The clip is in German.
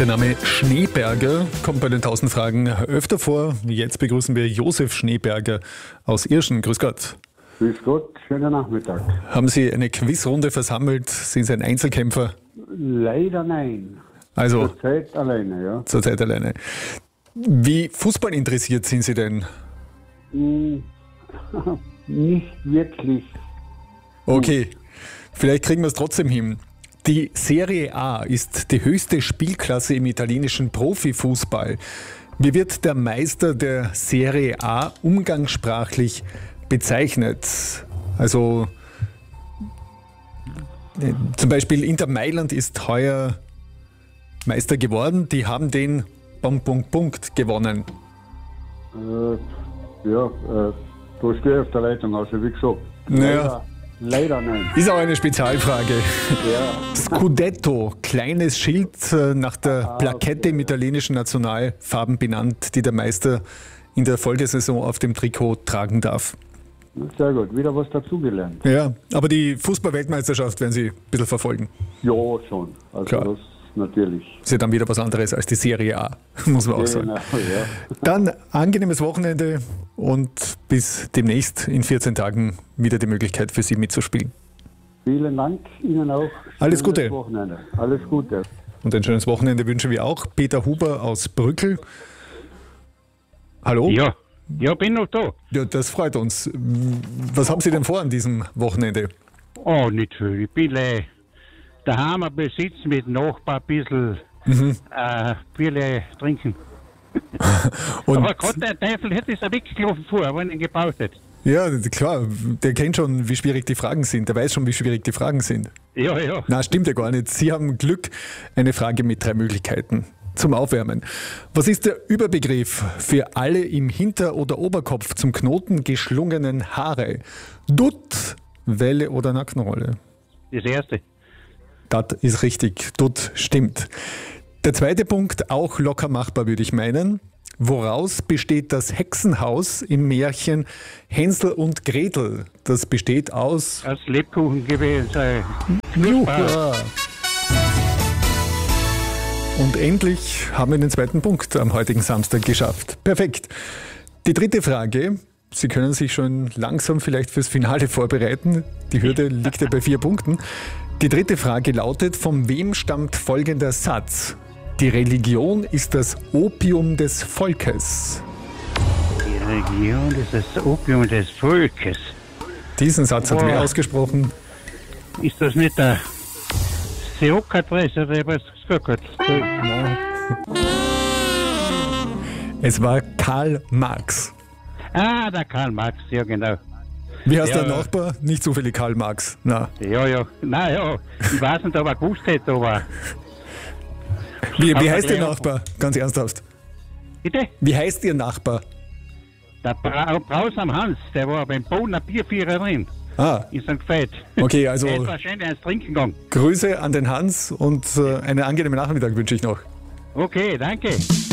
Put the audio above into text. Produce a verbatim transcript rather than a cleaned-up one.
Der Name Schneeberger kommt bei den tausend Fragen öfter vor. Jetzt begrüßen wir Josef Schneeberger aus Irschen. Grüß Gott. Grüß Gott, schönen Nachmittag. Haben Sie eine Quizrunde versammelt? Sind Sie ein Einzelkämpfer? Leider nein. Also Zurzeit alleine, ja. Zurzeit alleine. Wie Fußball interessiert sind Sie denn? Hm, nicht wirklich. Okay, vielleicht kriegen wir es trotzdem hin. Die Serie A ist die höchste Spielklasse im italienischen Profifußball. Wie wird der Meister der Serie A umgangssprachlich bezeichnet? Also äh, zum Beispiel Inter Mailand ist heuer Meister geworden. Die haben den Punkt, Punkt, Punkt gewonnen. Äh, ja, äh, da stehe ich auf der Leitung, also wie gesagt. Naja. Leider nein. Ist auch eine Spezialfrage. Ja. Scudetto, kleines Schild äh, nach der Ah, Plakette im italienischen Nationalfarben benannt, die der Meister in der Folgesaison auf dem Trikot tragen darf. Sehr gut, wieder was dazugelernt. Ja, aber die Fußball-Weltmeisterschaft werden Sie ein bisschen verfolgen. Ja, schon. Also Klar. das natürlich. Ist ja dann wieder was anderes als die Serie A, muss man auch sagen. Genau, ja. Dann angenehmes Wochenende und bis demnächst in vierzehn Tagen wieder die Möglichkeit für Sie mitzuspielen. Vielen Dank Ihnen auch. Alles Schönes Gute. Wochenende. Alles Gute. Und ein schönes Wochenende wünschen wir auch. Peter Huber aus Brückel. Hallo? Ja, ja, bin noch da. Ja, das freut uns. Was haben Sie denn vor an diesem Wochenende? Oh, nicht viel. Ich bin äh, daheim ein bisschen sitzen mit dem Nachbar ein bisschen Mhm. äh, Bierle trinken. Und Aber Gott, der Teufel hätte es ja weggelaufen vorher, wenn er ihn gebraucht hätte. ja, klar, der kennt schon, wie schwierig die Fragen sind. Der weiß schon, wie schwierig die Fragen sind. Ja, ja. Na, stimmt ja gar nicht. Sie haben Glück. Eine Frage mit drei Möglichkeiten zum Aufwärmen. Was ist der Überbegriff für alle im Hinter- oder Oberkopf zum Knoten geschlungenen Haare? Dutt, Welle oder Nackenrolle? Das erste. Das ist richtig. Dutt stimmt. Der zweite Punkt, auch locker machbar, würde ich meinen. Woraus besteht das Hexenhaus im Märchen Hänsel und Gretel? Das besteht aus... Als Lebkuchen gewesen sei. Juhu. Und endlich haben wir den zweiten Punkt am heutigen Samstag geschafft. Perfekt. Die dritte Frage. Sie können sich schon langsam vielleicht fürs Finale vorbereiten. Die Hürde liegt ja bei vier Punkten. Die dritte Frage lautet, von wem stammt folgender Satz? Die Religion ist das Opium des Volkes. Die Religion ist das Opium des Volkes. Diesen Satz hat Boah. wer ausgesprochen? Ist das nicht der Sokrates oder was gesagt hat? Es war Karl Marx. Ah, der Karl Marx, ja genau. Wie heißt Ja. der Nachbar? Nicht zufällig Karl Marx. Na. Ja, ja. Nein, ja. Ich weiß nicht, ob er gewusst hätte, aber... Wie, Aber wie heißt Ihr gleich- Nachbar? Ganz ernsthaft. Bitte? Wie heißt Ihr Nachbar? Der Bra Braus am Hans, der war beim Boden ein Biervierer drin. Ah, Ist ein Gefällt. okay, also Der ist wahrscheinlich ans Trinken gegangen. Grüße an den Hans und äh, einen angenehmen Nachmittag wünsche ich noch. Okay, danke.